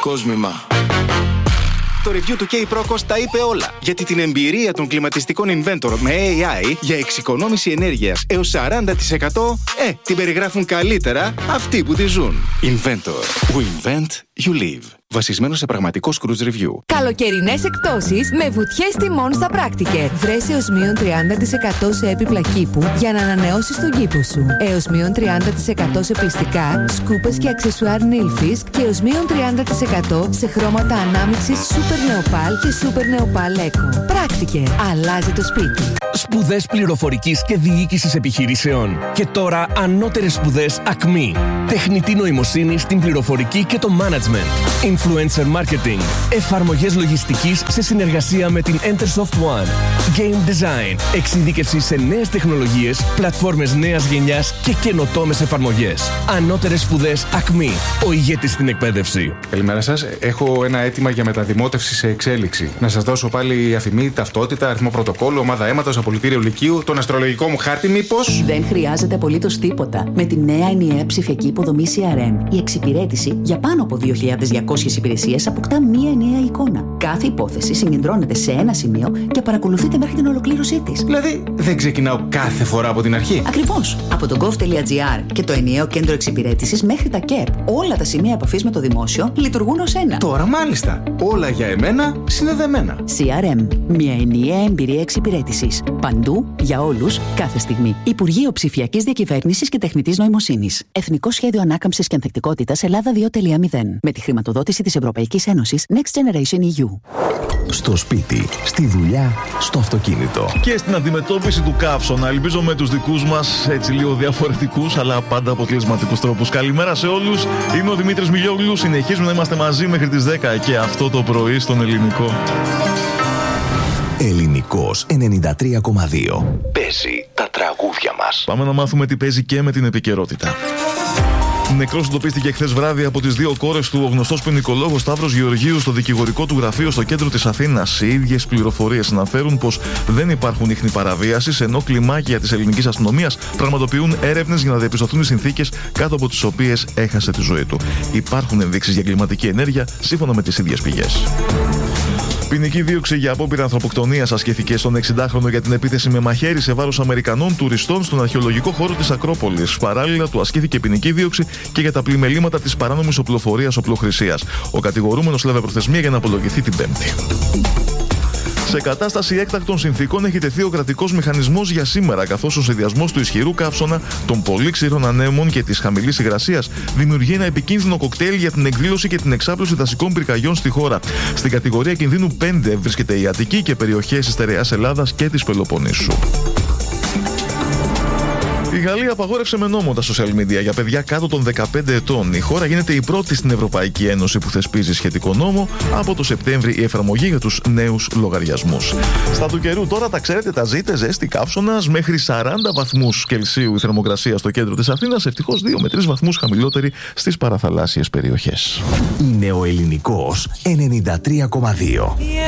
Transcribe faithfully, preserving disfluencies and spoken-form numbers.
κόσμημα. Το review του K-Procos τα είπε όλα. Γιατί την εμπειρία των κλιματιστικών Inventor με έι άι για εξοικονόμηση ενέργειας έως σαράντα τοις εκατό, ε, την περιγράφουν καλύτερα αυτοί που τη ζουν. Inventor. We invent, you live. Βασισμένο σε πραγματικό Scrooge Review. Καλοκαιρινές εκπτώσεις με βουτιές τιμών στα Πράκτικερ. Βρες έως μείον τριάντα τοις εκατό σε έπιπλα κήπου για να ανανεώσεις τον κήπο σου. Έως μείον τριάντα τοις εκατό σε πλυστικά, σκούπες και αξεσουάρ Nilfisk και έως μείον τριάντα τοις εκατό σε χρώματα ανάμειξης Super Neopal και Super Neopal Eco. Πράκτικερ. Αλλάζει το σπίτι. Σπουδές πληροφορικής και διοίκησης επιχειρήσεων. Και τώρα ανώτερες σπουδές Ακμή. Τεχνητή νοημοσύνη στην πληροφορική και το management. Influencer marketing. Εφαρμογές λογιστικής σε συνεργασία με την Entersoft One. Game design. Εξειδίκευση σε νέες τεχνολογίες, πλατφόρμες νέας γενιάς και καινοτόμες εφαρμογές. Ανώτερες σπουδές Ακμή. Ο ηγέτης στην εκπαίδευση. Καλημέρα σας. Έχω ένα αίτημα για μεταδημότευση σε εξέλιξη. Να σας δώσω πάλι αφημί, ταυτότητα, αριθμό πρωτοκόλλου, ομάδα αίματος, απολυτήριο λυκείου, τον αστρολογικό μου χάρτη, μήπως? Δεν χρειάζεται απολύτως τίποτα. Με τη νέα ενιαία ψηφιακή υποδομή σι αρ εμ, η εξυπηρέτηση για πάνω από δύο χιλιάδες διακόσιες υπηρεσίες αποκτά μία ενιαία εικόνα. Κάθε υπόθεση συγκεντρώνεται σε ένα σημείο και παρακολουθείται μέχρι την ολοκλήρωσή της. Δηλαδή, δεν ξεκινάω κάθε φορά από την αρχή. Ακριβώς. Από το gov.gr και το ενιαίο κέντρο εξυπηρέτησης μέχρι τα ΚΕΠ, όλα τα σημεία επαφής με το δημόσιο λειτουργούν ως ένα. Τώρα μάλιστα. Όλα για εμένα συνδεδεμένα. σι αρ εμ. Μια ενιαία εμπειρία εξυπηρέτησης. Παντού, για όλους, κάθε στιγμή. Υπουργείο Ψηφιακής Διακυβέρνησης και Τεχνητής Νοημοσύνης. Εθνικό Σχέδιο Ανάκαμψης και Ανθεκτικότητας Ελλάδα δύο τελεία μηδέν. Με τη χρηματοδότηση της Ευρωπαϊκής Ένωσης Next Generation ι γιου. Στο σπίτι, στη δουλειά, στο αυτοκίνητο. Και στην αντιμετώπιση του καύσωνα. Ελπίζω με τους δικούς μας, έτσι λίγο διαφορετικούς, αλλά πάντα αποτελεσματικούς τρόπους. Καλημέρα σε όλους. Είμαι ο Δημήτρης Μιλιόγλου. Συνεχίζουμε να είμαστε μαζί μέχρι τις δέκα και αυτό το πρωί στον Ελληνικό. Ελληνικός ενενήντα τρία κόμμα δύο. Παίζει τα τραγούδια μας. Πάμε να μάθουμε τι παίζει και με την επικαιρότητα. Νεκρός εντοπίστηκε χθες βράδυ από τις δύο κόρες του ο γνωστός ποινικολόγος Σταύρος Γεωργίου στο δικηγορικό του γραφείο στο κέντρο της Αθήνας. Οι ίδιες πληροφορίες αναφέρουν πως δεν υπάρχουν ίχνη παραβίασης, ενώ κλιμάκια της ελληνικής αστυνομίας πραγματοποιούν έρευνες για να διαπιστωθούν οι συνθήκες κάτω από τις οποίες έχασε τη ζωή του. Υπάρχουν ενδείξεις για κλιματική ενέργεια, σύμφωνα με τις ίδιες πηγές. Ποινική δίωξη για απόπειρα ανθρωποκτονίας ασκήθηκε στον εξηντάχρονο για την επίθεση με μαχαίρι σε βάρος Αμερικανών τουριστών στον αρχαιολογικό χώρο της Ακρόπολης. Παράλληλα, του ασκήθηκε ποινική δίωξη και για τα πλημελήματα της παράνομης οπλοφορίας οπλοχρησίας. Ο κατηγορούμενος έλαβε προθεσμία για να απολογηθεί την Πέμπτη. Σε κατάσταση έκτακτων συνθήκων έχει τεθεί ο κρατικός μηχανισμός για σήμερα, καθώς ο συνδυασμός του ισχυρού καύσωνα, των πολύ ξηρών ανέμων και της χαμηλής υγρασίας δημιουργεί ένα επικίνδυνο κοκτέιλ για την εκδήλωση και την εξάπλωση δασικών πυρκαγιών στη χώρα. Στην κατηγορία κινδύνου πέντε βρίσκεται η Αττική και περιοχές της στερεάς Ελλάδας και της Πελοποννήσου. Η Γαλλία απαγόρευσε με νόμο τα social media για παιδιά κάτω των δεκαπέντε ετών. Η χώρα γίνεται η πρώτη στην Ευρωπαϊκή Ένωση που θεσπίζει σχετικό νόμο. Από το Σεπτέμβρη η εφαρμογή για τους νέους λογαριασμούς. Στα του καιρού τώρα τα ξέρετε, τα ζείτε, ζέστη καύσωνας, μέχρι σαράντα βαθμούς Κελσίου η θερμοκρασία στο κέντρο της Αθήνας, ευτυχώς δύο με τρεις βαθμούς χαμηλότερη στις παραθαλάσσιες περιοχές. Είναι ο Ελληνικός ενενήντα τρία κόμμα δύο.